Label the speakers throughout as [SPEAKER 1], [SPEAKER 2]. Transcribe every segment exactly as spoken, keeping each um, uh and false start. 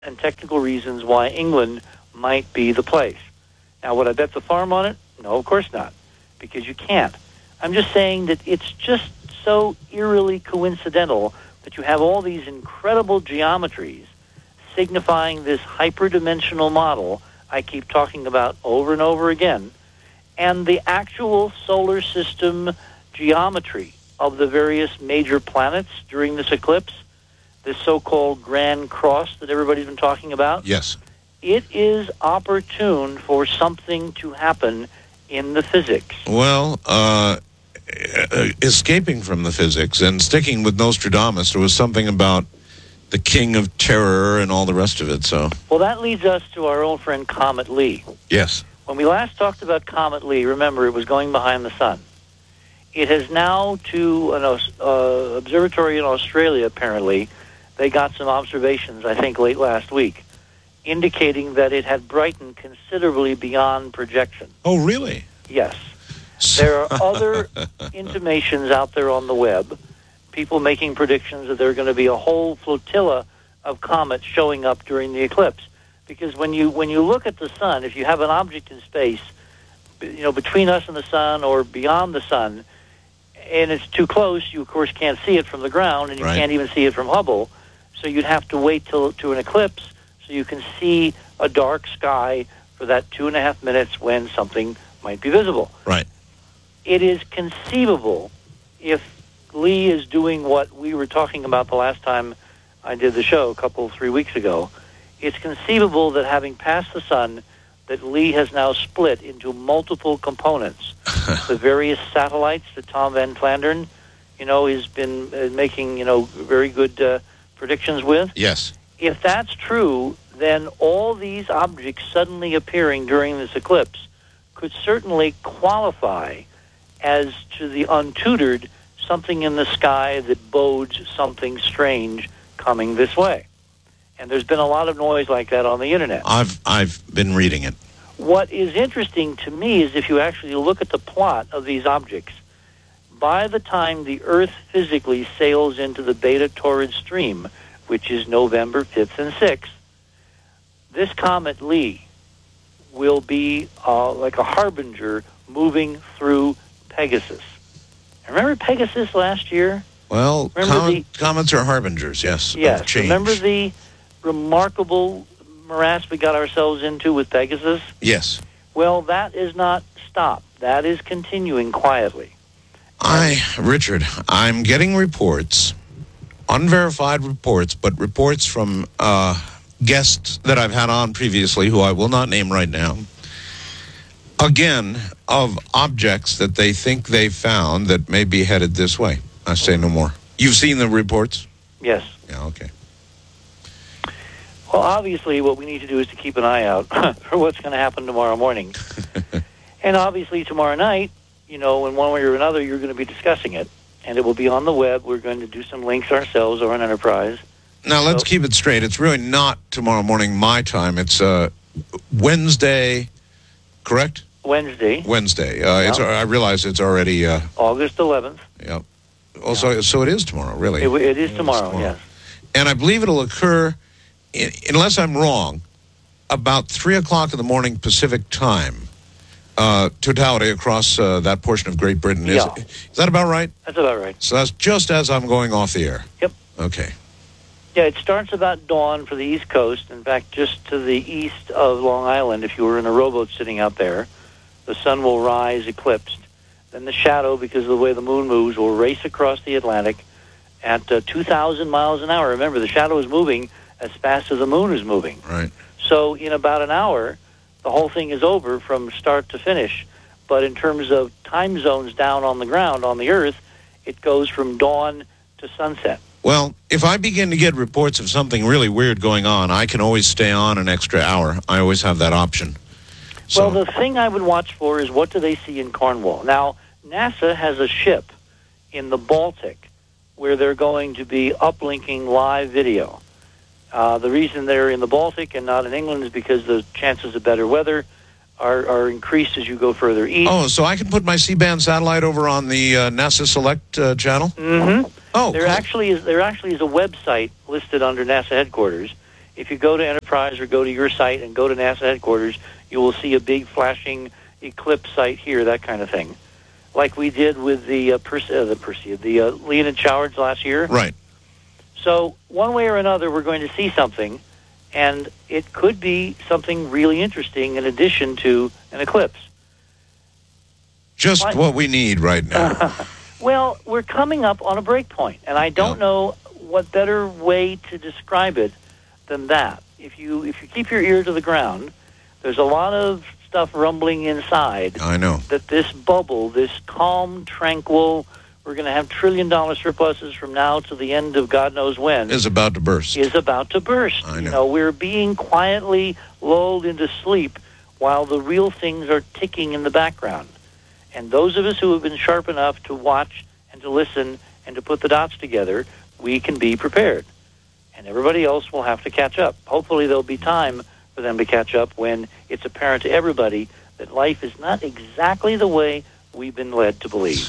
[SPEAKER 1] and technical reasons why England might be the place. Now, would I bet the farm on it? No, of course not, because you can't. I'm just saying that it's just so eerily coincidental that you have all these incredible geometries signifying this hyperdimensional model I keep talking about over and over again, and the actual solar system geometry of the various major planets during this eclipse, this so-called Grand Cross that everybody's been talking about.
[SPEAKER 2] Yes.
[SPEAKER 1] It is opportune for something to happen in the physics.
[SPEAKER 2] Well, uh, escaping from the physics and sticking with Nostradamus, there was something about the King of Terror and all the rest of it. So,
[SPEAKER 1] well, that leads us to our old friend Comet Lee.
[SPEAKER 2] Yes.
[SPEAKER 1] When we last talked about Comet Lee, remember, it was going behind the sun. It has now, to an uh, observatory in Australia, apparently, they got some observations, I think, late last week, indicating that it had brightened considerably beyond projection.
[SPEAKER 2] Oh, really?
[SPEAKER 1] Yes. There are other intimations out there on the web, people making predictions that there are going to be a whole flotilla of comets showing up during the eclipse. Because when you when you look at the sun, if you have an object in space, you know, between us and the sun or beyond the sun, and it's too close, you, of course, can't see it from the ground, and you
[SPEAKER 2] right.
[SPEAKER 1] can't even see it from Hubble. So you'd have to wait till to an eclipse so you can see a dark sky for that two and a half minutes when something might be visible.
[SPEAKER 2] Right.
[SPEAKER 1] It is conceivable, if Lee is doing what we were talking about the last time I did the show a couple, three weeks ago, it's conceivable that having passed the sun, that Lee has now split into multiple components. The various satellites that Tom Van Flandern, you know, has been uh, making, you know, very good uh, predictions with.
[SPEAKER 2] Yes.
[SPEAKER 1] If that's true, then all these objects suddenly appearing during this eclipse could certainly qualify as, to the untutored, something in the sky that bodes something strange coming this way. And there's been a lot of noise like that on the internet.
[SPEAKER 2] I've I've been reading it.
[SPEAKER 1] What is interesting to me is if you actually look at the plot of these objects, by the time the Earth physically sails into the Beta Torrid stream, which is November fifth and sixth, this comet Lee will be uh, like a harbinger moving through Pegasus. Remember Pegasus last year?
[SPEAKER 2] Well,
[SPEAKER 1] Remember
[SPEAKER 2] comet,
[SPEAKER 1] the,
[SPEAKER 2] comets are harbingers, yes.
[SPEAKER 1] Yes.
[SPEAKER 2] Of change.
[SPEAKER 1] Remember the remarkable morass we got ourselves into with Pegasus?
[SPEAKER 2] Yes.
[SPEAKER 1] Well, that is not stopped. That is continuing quietly.
[SPEAKER 2] I, Richard, I'm getting reports, unverified reports, but reports from uh, guests that I've had on previously, who I will not name right now, again, of objects that they think they found that may be headed this way. I say no more. You've seen the reports?
[SPEAKER 1] Yes.
[SPEAKER 2] Yeah, okay.
[SPEAKER 1] Well, obviously, what we need to do is to keep an eye out for what's going to happen tomorrow morning. And obviously, tomorrow night, you know, in one way or another, you're going to be discussing it. And it will be on the web. We're going to do some links ourselves or on Enterprise.
[SPEAKER 2] Now, let's
[SPEAKER 1] so,
[SPEAKER 2] keep it straight. It's really not tomorrow morning my time. It's uh, Wednesday, correct?
[SPEAKER 1] Wednesday.
[SPEAKER 2] Wednesday. Uh,
[SPEAKER 1] yeah.
[SPEAKER 2] it's, I realize it's already... Uh,
[SPEAKER 1] August eleventh.
[SPEAKER 2] Yeah. Also, yeah. So it is tomorrow, really.
[SPEAKER 1] It, it is tomorrow, tomorrow, yes.
[SPEAKER 2] And I believe it'll occur, in, unless I'm wrong, about three o'clock in the morning Pacific time, uh, totality across uh, that portion of Great Britain. Is,
[SPEAKER 1] yeah.
[SPEAKER 2] is that about right?
[SPEAKER 1] That's about right.
[SPEAKER 2] So that's just as I'm going off the air?
[SPEAKER 1] Yep.
[SPEAKER 2] Okay.
[SPEAKER 1] Yeah, it starts about dawn for the East Coast. In fact, just to the east of Long Island, if you were in a rowboat sitting out there, the sun will rise eclipsed. Then the shadow, because of the way the moon moves, will race across the Atlantic at uh, two thousand miles an hour. Remember, the shadow is moving as fast as the moon is moving.
[SPEAKER 2] Right.
[SPEAKER 1] So in about an hour, the whole thing is over from start to finish. But in terms of time zones down on the ground, on the Earth, it goes from dawn to sunset.
[SPEAKER 2] Well, if I begin to get reports of something really weird going on, I can always stay on an extra hour. I always have that option. So.
[SPEAKER 1] Well, the thing I would watch for is what do they see in Cornwall. Now, NASA has a ship in the Baltic where they're going to be uplinking live video. Uh, the reason they're in the Baltic and not in England is because the chances of better weather are, are increased as you go further east.
[SPEAKER 2] Oh, so I can put my C-band satellite over on the uh, NASA Select uh, channel?
[SPEAKER 1] Mm-hmm.
[SPEAKER 2] Oh,
[SPEAKER 1] there
[SPEAKER 2] cool.
[SPEAKER 1] actually is there actually is a website listed under NASA headquarters. if you go to Enterprise or go to your site and go to NASA headquarters, you will see a big flashing eclipse site here, that kind of thing, like we did with the uh, Perse- uh, the Perseid, the uh, Leonid Chowards last year.
[SPEAKER 2] Right.
[SPEAKER 1] So one way or another, we're going to see something, and it could be something really interesting in addition to an eclipse.
[SPEAKER 2] Just
[SPEAKER 1] What?
[SPEAKER 2] what we need right now.
[SPEAKER 1] Well, we're coming up on a break point, and I don't
[SPEAKER 2] Yeah.
[SPEAKER 1] know what better way to describe it than that. If you if you keep your ear to the ground, there's a lot of stuff rumbling inside
[SPEAKER 2] I know.
[SPEAKER 1] that this bubble, this calm, tranquil, we're going to have trillion-dollar surpluses from now to the end of God knows when,
[SPEAKER 2] Is about to burst.
[SPEAKER 1] is about to burst.
[SPEAKER 2] I know.
[SPEAKER 1] You know, we're being quietly lulled into sleep while the real things are ticking in the background. And those of us who have been sharp enough to watch and to listen and to put the dots together, we can be prepared. And everybody else will have to catch up. Hopefully there'll be time for them to catch up when it's apparent to everybody that life is not exactly the way we've been led to believe.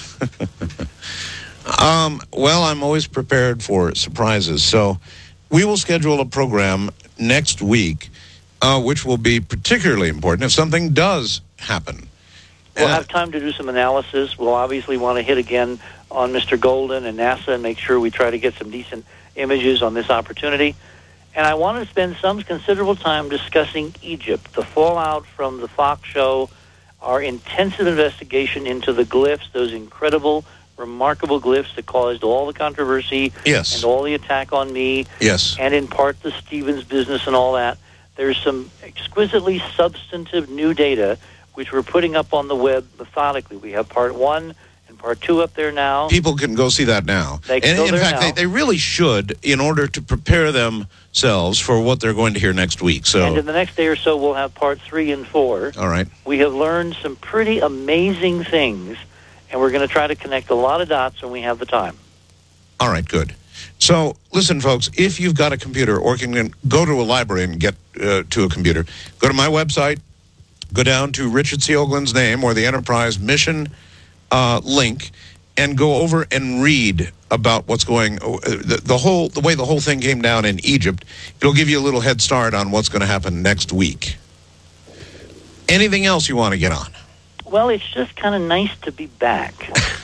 [SPEAKER 2] Um, well, I'm always prepared for surprises. So we will schedule a program next week, uh, which will be particularly important if something does happen.
[SPEAKER 1] We'll
[SPEAKER 2] Uh,
[SPEAKER 1] have time to do some analysis. We'll obviously want to hit again on Mister Golden and NASA and make sure we try to get some decent images on this opportunity. And I want to spend some considerable time discussing Egypt, the fallout from the Fox show, our intensive investigation into the glyphs, those incredible, remarkable glyphs that caused all the controversy
[SPEAKER 2] Yes.
[SPEAKER 1] and all the attack on me,
[SPEAKER 2] Yes.
[SPEAKER 1] and in part the Stevens business and all that. There's some exquisitely substantive new data which we're putting up on the web methodically. We have part one and part two up there now.
[SPEAKER 2] People can go see that now.
[SPEAKER 1] They can
[SPEAKER 2] and
[SPEAKER 1] go
[SPEAKER 2] in
[SPEAKER 1] there
[SPEAKER 2] fact,
[SPEAKER 1] now.
[SPEAKER 2] They, they really should in order to prepare themselves for what they're going to hear next week. So,
[SPEAKER 1] And in the next day or so, we'll have part three and four.
[SPEAKER 2] all right.
[SPEAKER 1] We have learned some pretty amazing things, and we're going to try to connect a lot of dots when we have the time.
[SPEAKER 2] All right, good. So, listen, folks, if you've got a computer or can go to a library and get uh, to a computer, go to my website, go down to Richard C. Oglin's name or the Enterprise mission uh, link, and go over and read about what's going, uh, the, the whole, the way the whole thing came down in Egypt. It'll give you a little head start on what's going to happen next week. Anything else you want to get on?
[SPEAKER 1] Well, it's just kind of nice to be back.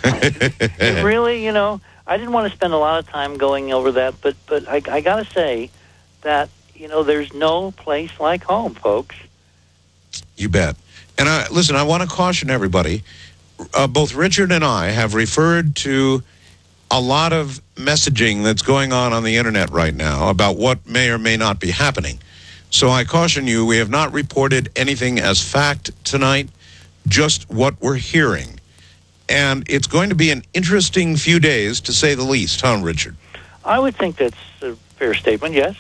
[SPEAKER 1] It really, you know, I didn't want to spend a lot of time going over that, but but I, I got to say that, you know, there's no place like home, folks.
[SPEAKER 2] You bet. And I, listen, I want to caution everybody. Uh, both Richard and I have referred to a lot of messaging that's going on on the internet right now about what may or may not be happening. So I caution you, we have not reported anything as fact tonight, just what we're hearing. And it's going to be an interesting few days, to say the least, huh, Richard?
[SPEAKER 1] I would think that's a fair statement, yes.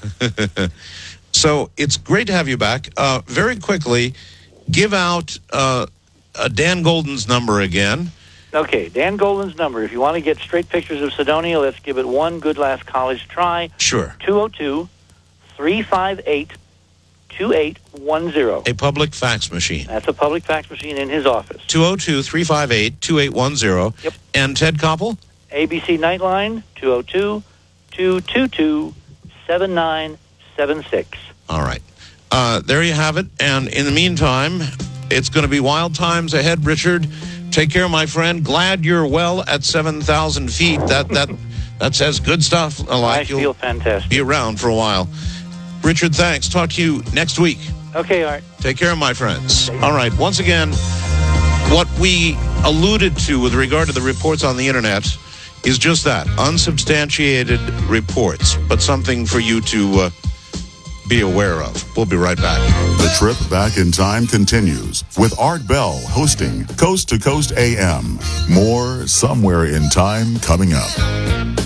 [SPEAKER 2] So it's great to have you back. Uh, very quickly, give out uh, uh, Dan Golden's number again.
[SPEAKER 1] Okay, Dan Golden's number. If you want to get straight pictures of Sidonia, let's give it one good last college try.
[SPEAKER 2] Sure.
[SPEAKER 1] two oh two, three five eight, two eight one zero.
[SPEAKER 2] A public fax machine.
[SPEAKER 1] That's a public fax machine in his office.
[SPEAKER 2] two oh two, three five eight, two eight one zero.
[SPEAKER 1] Yep.
[SPEAKER 2] And Ted Koppel?
[SPEAKER 1] A B C Nightline, two oh two, two two two, seven nine seven six.
[SPEAKER 2] All right. Uh, there you have it. And in the meantime, it's going to be wild times ahead, Richard. Take care, my friend. Glad you're well at seven thousand feet. That that that says good stuff. Like
[SPEAKER 1] I
[SPEAKER 2] you'll
[SPEAKER 1] feel fantastic.
[SPEAKER 2] be around for a while. Richard, thanks. Talk to you next week.
[SPEAKER 1] Okay, Art.
[SPEAKER 2] Take care, my friends. All right. Once again, what we alluded to with regard to the reports on the internet is just that, unsubstantiated reports, but something for you to uh, be aware of. We'll be right back.
[SPEAKER 3] The trip back in time continues with Art Bell hosting Coast to Coast A M. More Somewhere in Time coming up.